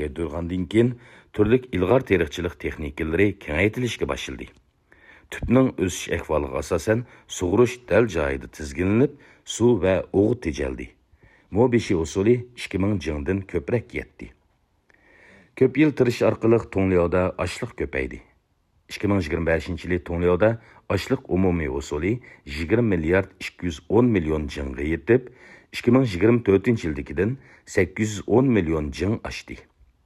kuchaytirilgandan keyin turli ilg'or teriqchilik texnikalari kengaytirilishga boshladi. Tüpning o'sish ahvoliga asosan sug'urish dal joyida tizginlanib, suv va o'g'it tejaldi. Mobeshi usuli 2000 jingdan ko'proq yetdi. Ko'p yil tirish orqali Tonglyoda ochliq ko'paydi. 2025-yili Tonglyoda ochliq umumiy usuli 20 milliard 210 million jingga yetib, 2024-yildagidan 810 million jing oshdi.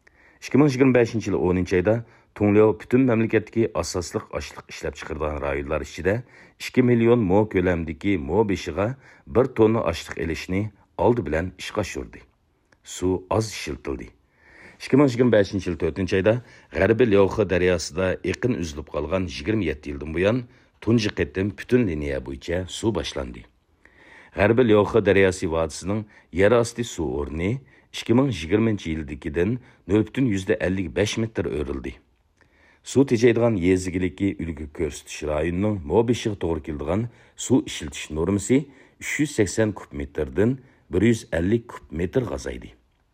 2025-yil 10-oyda Tonglyo bütün mamlakatdagi asosliq ochliq ishlab chiqargan rayonlar ichida 2 million mo ko'lamdagi mo beshiga 1 tonna ochliq elishni oldi bilan ishga oshirdi. Suv oz ishiltildi. 2025-yil 4-oyda G'arbiy Lyoxa daryosida eqin uzilib qolgan 27 yildan buyon tunji qatim bütün liniya bo'yicha suv boshlandi. G'arbiy Lyoxa daryosi vodisining yer osti suv o'rni 2020-yildagidan 0,55 metr o'rildi. Suv tejaydigan yezigiliki ulgu ko'rsatish rayonining mobeshiga to'g'ri keladigan suv ishiltish normasi 380 kub metrdan 150 kub metr g'azaydi.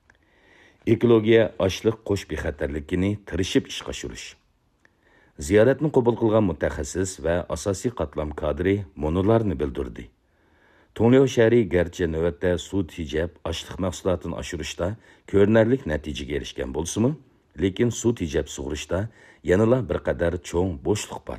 Ekologiya ochliq qo'sh bexatarligini tirishib ishga oshirish. Ziyoratni qabul qilgan mutaxassis va asosiy qatlam kadri monolarni bildirdi. Tonglyo shahri garchi navbatda suv tejab ochliq mahsulotini oshirishda ko'rinarli natijaga erishgan bo'lsa-mu, lekin suv tejab sug'urishda yanada bir qadar cho'ng bo'shliq bor.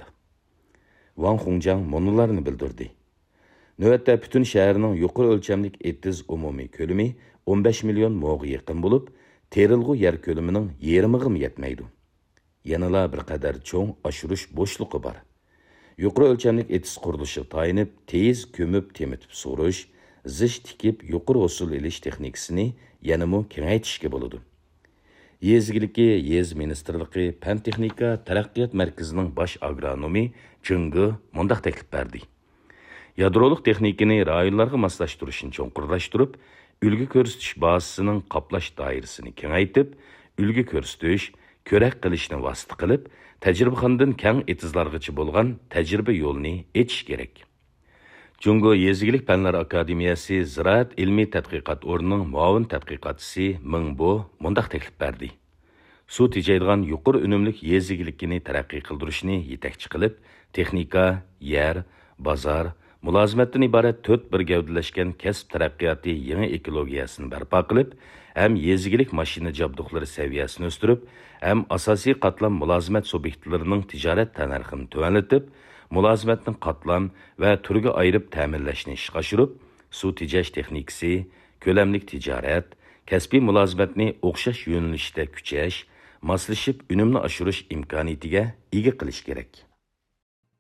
Wang Hongjang monolarni bildirdi. Navbatda bütün shaharning yuqori o'lchamlik etiz umumiy ko'lami 15 million mo'ga yaqin bo'lib, terilg'u yer ko'lamining yarmiga yetmaydi. Yanada bir qadar cho'ng oshirish bo'shliqi bor. Yuqori o'lchamlik etiz qurilishi tayinib, tez ko'mib temitib sug'urish, zish tikib yuqori usul elish texnikasini yanada kengaytirishga bo'ladi. Yezgiliki Yez Ministerligi Fan texnika taraqqiyot markazining bosh agronomi Jungi mundaq taklif berdi. Yadroliq texnikani rayonlarga moslashtirishni cho'nqurlashtirib, ulgu ko'rsatish bazasining qoplash doirasini kengaytib, ulgu ko'rsatish, ko'rak qilishni vosita qilib, tajribaxondan keng etizlargacha bo'lgan tajriba yo'lini etish kerak. Jungo Yezigilik Fanlar Akademiyasi Ziraat ilmiy tadqiqot o'rnining muavin tadqiqotchisi Mingbo mundaq taklif berdi. Suv tejaydigan yuqori unumlik yezigilikini taraqqiy qildirishni yetakchi qilib, texnika, yer, bozor, mulozimatdan iborat 4 bir gavdalashgan kasb taraqqiyoti yangi ekologiyasini barpo qilib, ham yezigilik mashina jabduqlari saviyasini o'stirib, ham asosiy qatlam mulozimat subyektlarining tijorat tanarxini tuvanlatib, mulozimatning qatlam va turga ayirib ta'minlashni ishga oshirib, suv tejash texnikasi, ko'lamlik tijorat, kasbiy mulozimatni o'xshash yo'nalishda kuchash, moslashib unumni oshirish imkoniyatiga ega qilish kerak.